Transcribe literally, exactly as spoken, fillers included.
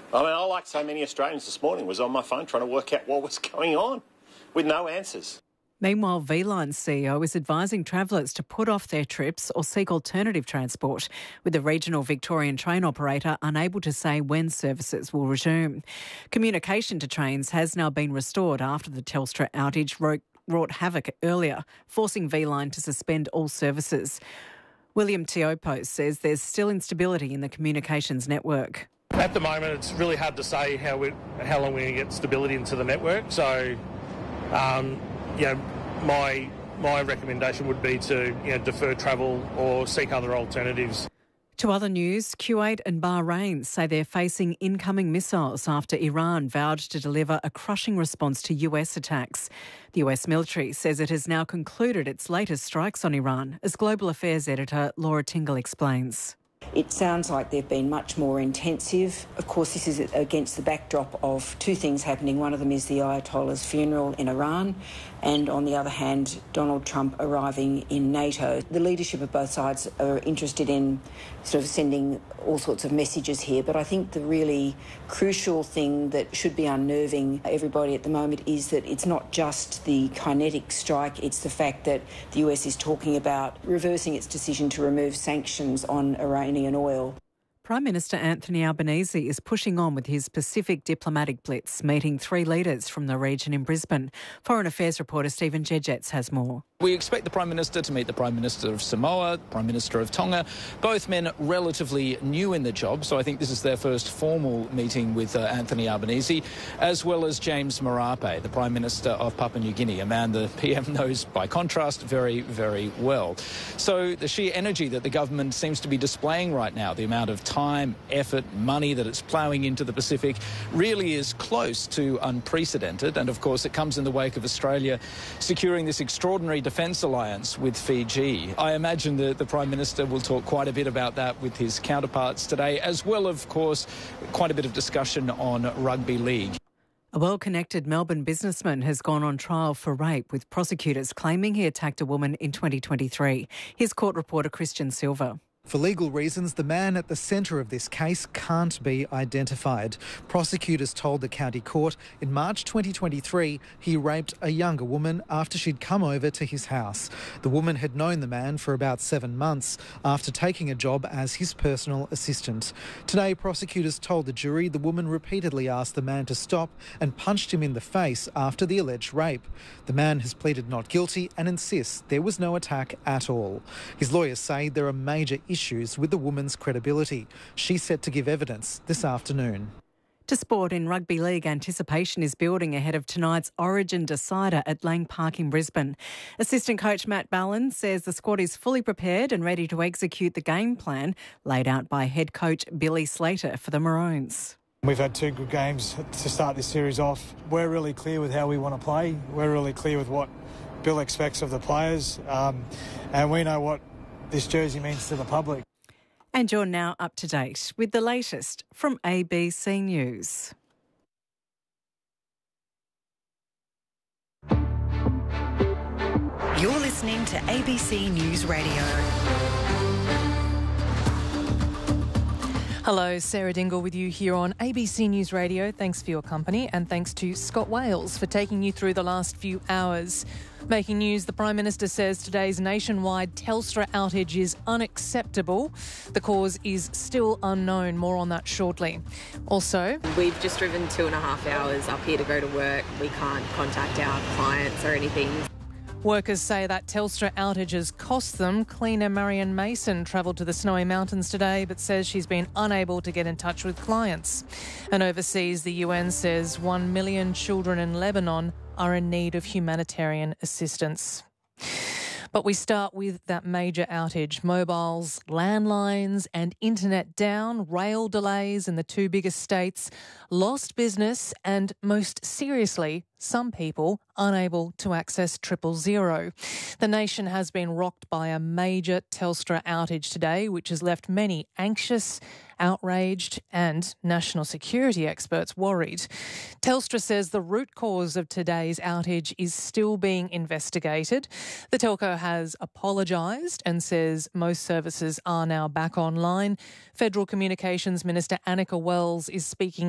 I mean, I, like so many Australians this morning, was on my phone trying to work out what was going on with no answers. Meanwhile, V-Line's C E O is advising travellers to put off their trips or seek alternative transport, with the regional Victorian train operator unable to say when services will resume. Communication to trains has now been restored after the Telstra outage wrote, wrought havoc earlier, forcing V-Line to suspend all services. William Teopo says there's still instability in the communications network. At the moment, it's really hard to say how we, how long we're going to get stability into the network. So, um, you know, my my recommendation would be to you know, defer travel or seek other alternatives. To other news, Kuwait and Bahrain say they're facing incoming missiles after Iran vowed to deliver a crushing response to U S attacks. The U S military says it has now concluded its latest strikes on Iran, as Global Affairs editor Laura Tingle explains. It sounds like they've been much more intensive. Of course, this is against the backdrop of two things happening. One of them is the Ayatollah's funeral in Iran, and on the other hand, Donald Trump arriving in NATO. The leadership of both sides are interested in sort of sending all sorts of messages here, but I think the really crucial thing that should be unnerving everybody at the moment is that it's not just the kinetic strike, it's the fact that the U S is talking about reversing its decision to remove sanctions on Iranian oil. Prime Minister Anthony Albanese is pushing on with his Pacific diplomatic blitz, meeting three leaders from the region in Brisbane. Foreign Affairs reporter Stephen Jedgetts has more. We expect the Prime Minister to meet the Prime Minister of Samoa, Prime Minister of Tonga, both men relatively new in the job, so I think this is their first formal meeting with uh, Anthony Albanese, as well as James Marape, the Prime Minister of Papua New Guinea, a man the P M knows, by contrast, very, very well. So the sheer energy that the government seems to be displaying right now, the amount of time, effort, money that it's ploughing into the Pacific, really is close to unprecedented, and of course it comes in the wake of Australia securing this extraordinary defence alliance with Fiji. I imagine that the Prime Minister will talk quite a bit about that with his counterparts today, as well, of course, quite a bit of discussion on rugby league. A well-connected Melbourne businessman has gone on trial for rape, with prosecutors claiming he attacked a woman in twenty twenty-three. Here's court reporter Christian Silva. For legal reasons, the man at the centre of this case can't be identified. Prosecutors told the county court in March twenty twenty-three he raped a younger woman after she'd come over to his house. The woman had known the man for about seven months after taking a job as his personal assistant. Today, prosecutors told the jury the woman repeatedly asked the man to stop and punched him in the face after the alleged rape. The man has pleaded not guilty and insists there was no attack at all. His lawyers say there are major issues issues with the woman's credibility. She's set to give evidence this afternoon. To sport, in rugby league, anticipation is building ahead of tonight's Origin decider at Lang Park in Brisbane. Assistant coach Matt Ballin says the squad is fully prepared and ready to execute the game plan laid out by head coach Billy Slater for the Maroons. We've had two good games to start this series off. We're really clear with how we want to play. We're really clear with what Bill expects of the players, um, and we know what this jersey means to the public. And you're now up to date with the latest from A B C News. You're listening to A B C News Radio. Hello, Sarah Dingle with you here on A B C News Radio. Thanks for your company, and thanks to Scott Wales for taking you through the last few hours. Making news, the Prime Minister says today's nationwide Telstra outage is unacceptable. The cause is still unknown. More on that shortly. Also, we've just driven two and a half hours up here to go to work. We can't contact our clients or anything. Workers say that Telstra outage has cost them. Cleaner Marion Mason travelled to the Snowy Mountains today but says she's been unable to get in touch with clients. And overseas, the U N says one million children in Lebanon are in need of humanitarian assistance. But we start with that major outage. Mobiles, landlines and internet down, rail delays in the two biggest states, lost business and, most seriously, some people unable to access triple zero. The nation has been rocked by a major Telstra outage today, which has left many anxious, outraged and national security experts worried. Telstra says the root cause of today's outage is still being investigated. The telco has apologised and says most services are now back online. Federal Communications Minister Annika Wells is speaking